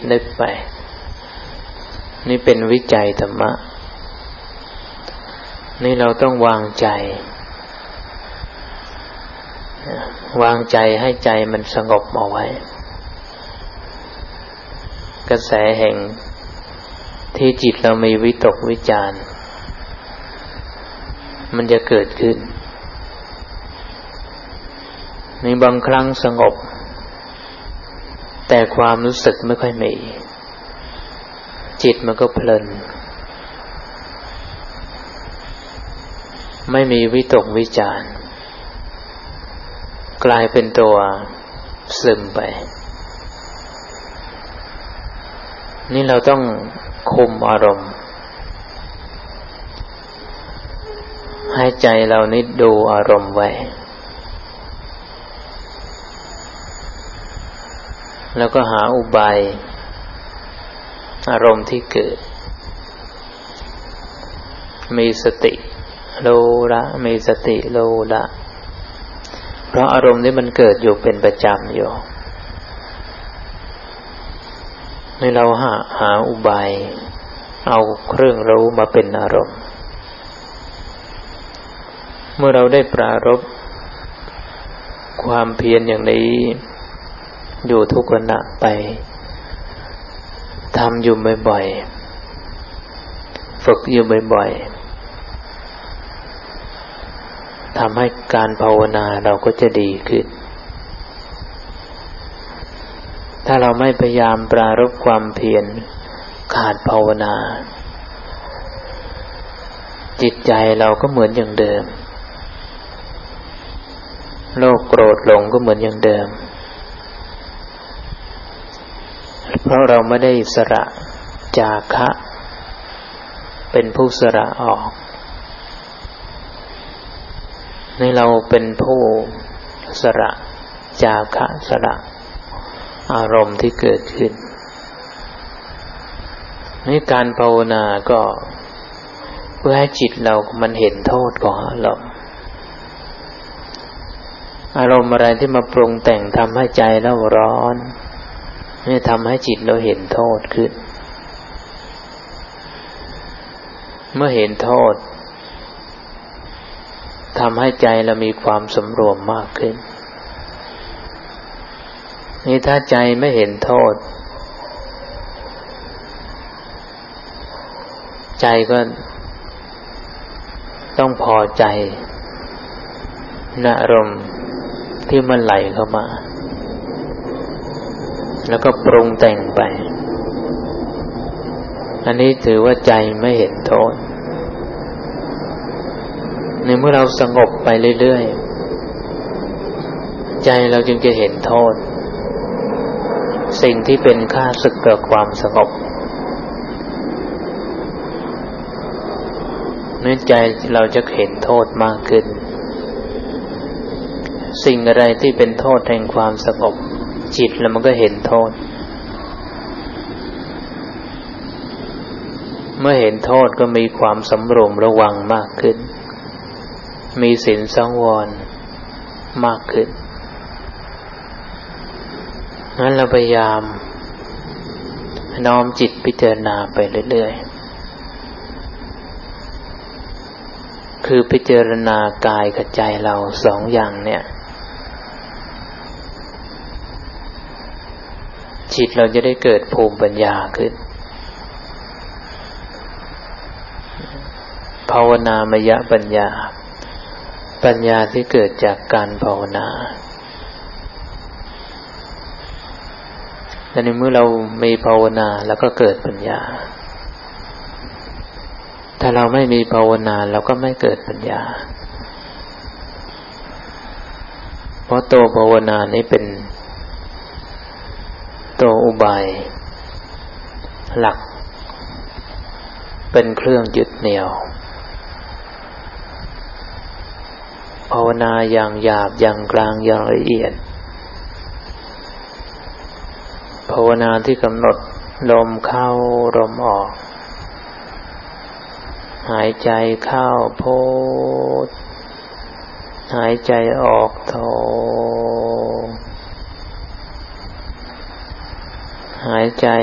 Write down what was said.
นึกไปนี่เป็นวิจัยธรรมะนี่เราต้องวางใจให้ใจมันสงบเอาไว้กระแสแห่งที่จิตเรามีวิตกวิจารณ์มันจะเกิดขึ้นในบางครั้งสงบแต่ความรู้สึกไม่ค่อยมีจิตมันก็เพลินไม่มีวิตกวิจารณ์กลายเป็นตัวซึมไปนี่เราต้องคุมอารมณ์ให้ใจเรานี่ดูอารมณ์ไว้แล้วก็หาอุบายอารมณ์ที่เกิดมีสติรู้ละมีสติรู้ละเพราะอารมณ์นี้มันเกิดอยู่เป็นประจำอยู่ให้เราหาอุบายเอาเครื่องรู้มาเป็นอารมณ์เมื่อเราได้ปรารภความเพียรอย่างนี้อยู่ทุกขณะไปทำอยู่บ่อยๆฝึกอยู่บ่อยๆทำให้การภาวนาเราก็จะดีขึ้นถ้าเราไม่พยายามปรารภความเพียรขาดภาวนาจิตใจเราก็เหมือนอย่างเดิมโลภโกรธหลงก็เหมือนอย่างเดิมเพราะเราไม่ได้สละจาคะเป็นผู้สละออกนี่เราเป็นผู้สละจาคะสละอารมณ์ที่เกิดขึ้นนี่การภาวนาก็เพื่อให้จิตเรามันเห็นโทษของอารมณ์อะไรที่มาปรุงแต่งทำให้ใจเราร้อนนี่ทำให้จิตเราเห็นโทษขึ้นเมื่อเห็นโทษทำให้ใจเรามีความสำรวมมากขึ้นนี่ถ้าใจไม่เห็นโทษใจก็ต้องพอใจในอารมณ์ที่มันไหลเข้ามาแล้วก็ปรุงแต่งไปอันนี้ถือว่าใจไม่เห็นโทษในเมื่อเราสงบไปเรื่อยๆใจเราจึงจะเห็นโทษสิ่งที่เป็นข้าศึกต่อความสงบเนื่องใจเราจะเห็นโทษมากขึ้นสิ่งอะไรที่เป็นโทษแห่งความสงบจิตแล้วมันก็เห็นโทษเมื่อเห็นโทษก็มีความสำรวมระวังมากขึ้นมีศีลสังวรมากขึ้นงั้นเราพยายามน้อมจิตพิจารณาไปเรื่อยๆคือพิจารณากายกับใจเราสองอย่างเนี่ยจิตเราจะได้เกิดภูมิปัญญาขึ้นภาวนามยปัญญาปัญญาที่เกิดจากการภาวนาและในเมื่อเรามีภาวนาแล้วก็เกิดปัญญาถ้าเราไม่มีภาวนาเราก็ไม่เกิดปัญญาเพราะตัวภาวนานี้เป็นตัวอุบายหลักเป็นเครื่องยึดเหนี่ยวภาวนาอย่างหยาบอย่างกลางอย่างละเอียดภาวนาที่กำหนดลมเข้าลมออกหายใจเข้าโพธหายใจออกโทหายใจ